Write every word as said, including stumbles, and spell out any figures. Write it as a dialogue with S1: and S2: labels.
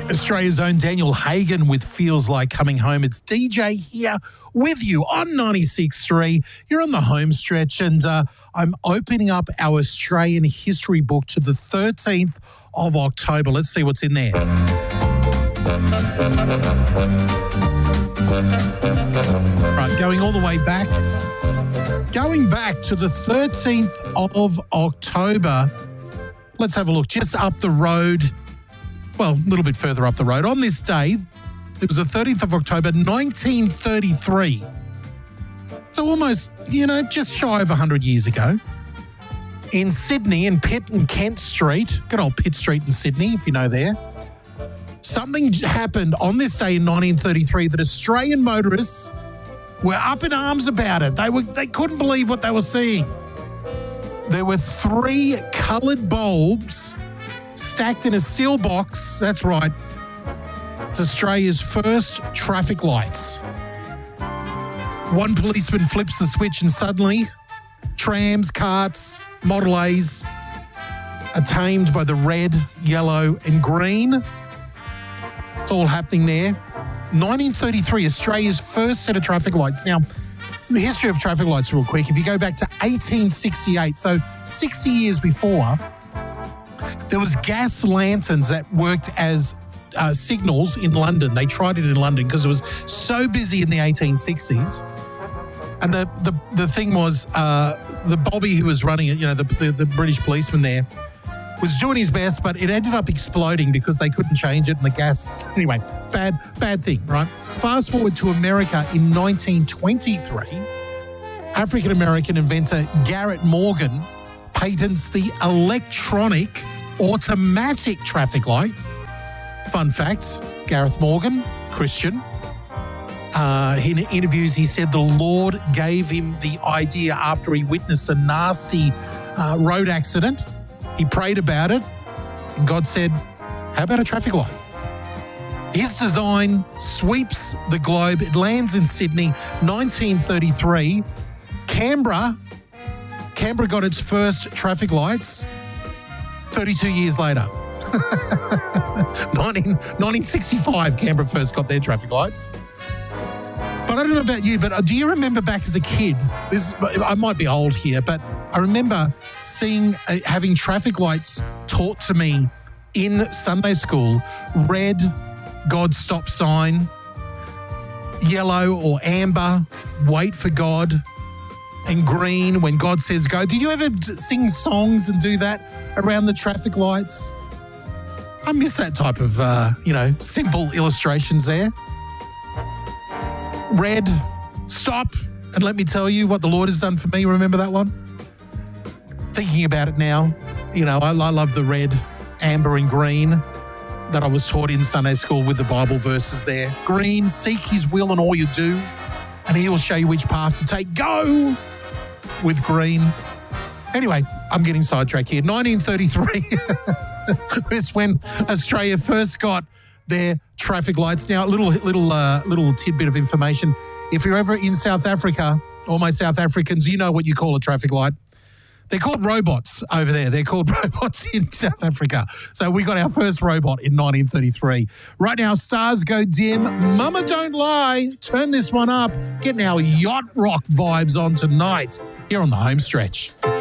S1: Australia's own Daniel Hagen with Feels Like Coming Home. It's D J here with you on ninety-six point three. You're on the home stretch, and uh, I'm opening up our Australian history book to the thirteenth of October. Let's see what's in there. Right, going all the way back. Going back to the thirteenth of October. Let's have a look. Just up the road. Well, a little bit further up the road. On this day, it was the thirteenth of October, nineteen thirty-three. So almost, you know, just shy of one hundred years ago. In Sydney, in Pitt and Kent Street, good old Pitt Street in Sydney, if you know there, something happened on this day in nineteen thirty-three that Australian motorists were up in arms about it. They were they couldn't believe what they were seeing. There were three coloured bulbs stacked in a steel box. That's right. It's Australia's first traffic lights. One policeman flips the switch and suddenly trams, carts, Model A's are tamed by the red, yellow and green. It's all happening there. nineteen thirty-three, Australia's first set of traffic lights. Now, the history of traffic lights real quick. If you go back to eighteen sixty-eight, so sixty years before, there was gas lanterns that worked as uh, signals in London. They tried it in London because it was so busy in the eighteen sixties. And the the, the thing was, uh, the Bobby who was running it, you know, the, the, the British policeman there, was doing his best, but it ended up exploding because they couldn't change it and the gas. Anyway, bad, bad thing, right? Fast forward to America in nineteen twenty-three, African-American inventor Garrett Morgan patents the electronic automatic traffic light. Fun fact, Gareth Morgan, Christian. Uh, in interviews, he said the Lord gave him the idea after he witnessed a nasty uh, road accident. He prayed about it, and God said, how about a traffic light? His design sweeps the globe. It lands in Sydney, nineteen thirty-three. Canberra, Canberra got its first traffic lights thirty-two years later. nineteen sixty-five, Canberra first got their traffic lights. But I don't know about you, but do you remember back as a kid, this I might be old here, but I remember seeing, uh, having traffic lights taught to me in Sunday school. Red, God stop sign. Yellow or amber, wait for God. And green, when God says go. Did you ever sing songs and do that around the traffic lights? I miss that type of, uh, you know, simple illustrations there. Red, stop, and let me tell you what the Lord has done for me. Remember that one? Thinking about it now, you know, I, I love the red, amber and green that I was taught in Sunday school with the Bible verses there. Green, seek his will in all you do, and he will show you which path to take. Go with green. Anyway, I'm getting sidetracked here. nineteen thirty-three is when Australia first got their traffic lights. Now, a little little uh, little tidbit of information. If you're ever in South Africa, all my South Africans, you know what you call a traffic light. They're called robots over there. They're called robots in South Africa. So we got our first robot in nineteen thirty-three. Right now, stars go dim. Mama Don't Lie. Turn this one up. Getting our yacht rock vibes on tonight here on the home stretch.